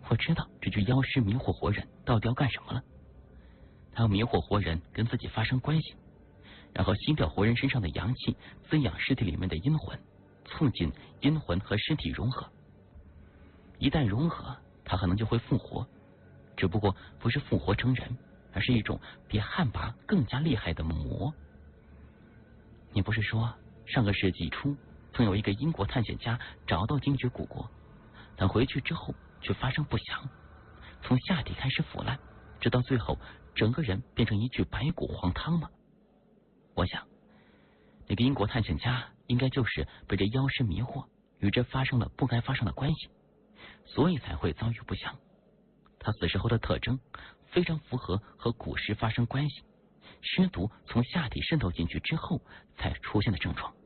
我知道这具妖尸迷惑活人到底要干什么了。他要迷惑活人跟自己发生关系，然后吸掉活人身上的阳气，滋养尸体里面的阴魂，促进阴魂和尸体融合。一旦融合，他可能就会复活，只不过不是复活成人，而是一种比旱魃更加厉害的魔。你不是说上个世纪初曾有一个英国探险家找到精绝古国，但回去之后却发生不祥，从下体开始腐烂，直到最后整个人变成一具白骨黄汤吗？我想那个英国探险家应该就是被这妖尸迷惑，与这发生了不该发生的关系，所以才会遭遇不祥。他死时候的特征非常符合和古尸发生关系，尸毒从下体渗透进去之后才出现的症状。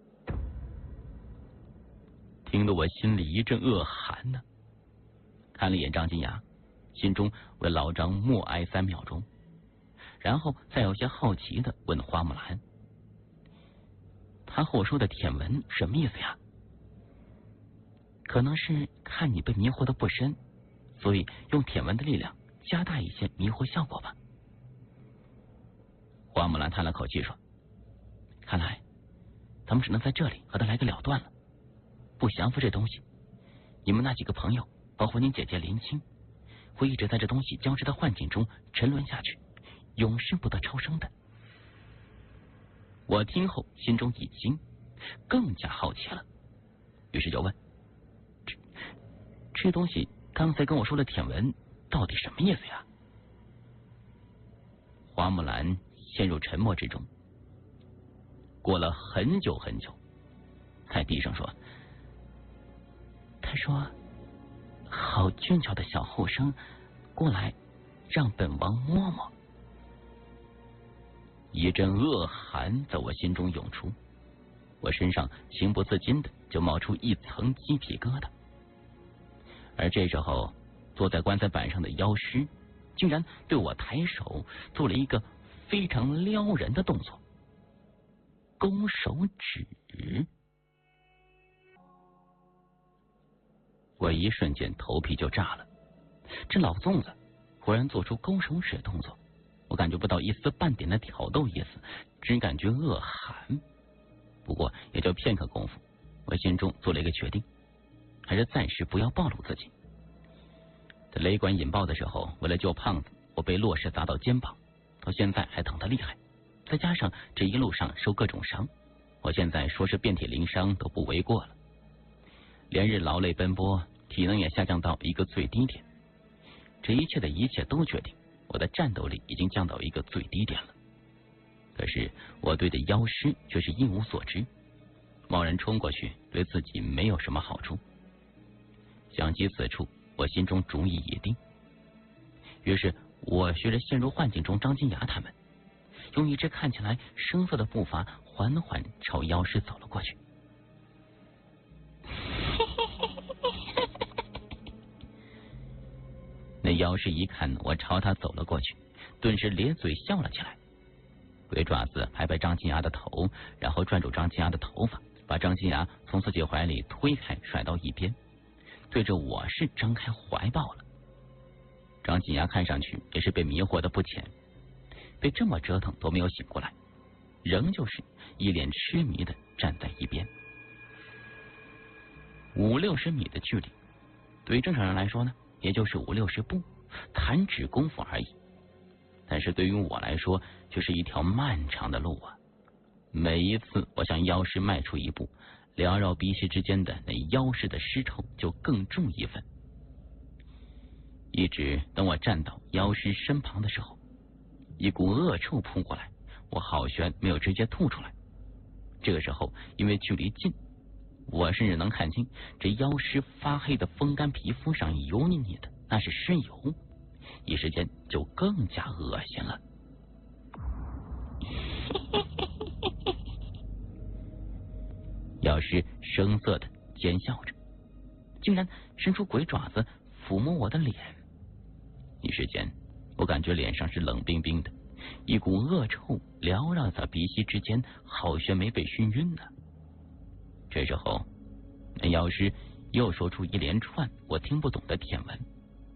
听得我心里一阵恶寒呢。看了一眼张金牙，心中为老张默哀3秒钟，然后再有些好奇的问花木兰：“他和我说的舔文什么意思呀？”可能是看你被迷惑的不深，所以用舔文的力量加大一些迷惑效果吧。花木兰叹了口气说：“看来咱们只能在这里和他来个了断了。不降服这东西，你们那几个朋友，包括您姐姐林青，会一直在这东西交织的幻境中沉沦下去，永世不得超生的。”我听后心中一惊，更加好奇了，于是就问：“这东西刚才跟我说的舔文到底什么意思呀？”花木兰陷入沉默之中，过了很久很久，才低声说：“他说，好俊俏的小后生，过来让本王摸摸。”一阵恶寒在我心中涌出，我身上情不自禁的就冒出一层鸡皮疙瘩。而这时候，坐在棺材板上的妖尸竟然对我抬手做了一个非常撩人的动作，勾手指。我一瞬间头皮就炸了，这老粽子忽然做出勾手指动作，我感觉不到一丝半点的挑逗意思，只感觉恶寒。不过也就片刻功夫，我心中做了一个决定，还是暂时不要暴露自己。在雷管引爆的时候，为了救胖子，我被落石砸到肩膀，到现在还疼得厉害，再加上这一路上受各种伤，我现在说是遍体鳞伤都不为过了。连日劳累奔波，体能也下降到一个最低点，这一切的一切都决定我的战斗力已经降到一个最低点了。可是我对这妖尸却是一无所知，贸然冲过去对自己没有什么好处。想及此处，我心中主意已定，于是我学着陷入幻境中张金牙他们，用一只看起来生涩的步伐缓缓朝妖尸走了过去。那妖尸一看我朝他走了过去，顿时咧嘴笑了起来，鬼爪子拍拍张金牙的头，然后拽住张金牙的头发，把张金牙从自己怀里推开，甩到一边，对着我是张开怀抱了。张金牙看上去也是被迷惑的不浅，被这么折腾都没有醒过来，仍旧是一脸痴迷的站在一边。50-60米的距离，对于正常人来说呢，也就是50-60步，弹指功夫而已。但是对于我来说，却是一条漫长的路啊！每一次我向妖尸迈出一步，缭绕鼻息之间的那妖尸的尸臭就更重一分。一直等我站到妖尸身旁的时候，一股恶臭扑过来，我好悬没有直接吐出来。这个时候因为距离近，我甚至能看清这妖尸发黑的风干皮肤上油腻腻的，那是尸油，一时间就更加恶心了。妖尸生涩的奸笑着，竟然伸出鬼爪子抚摸我的脸。一时间我感觉脸上是冷冰冰的，一股恶臭缭绕在鼻息之间，好悬没被熏晕呢。这时候那妖尸又说出一连串我听不懂的舔文，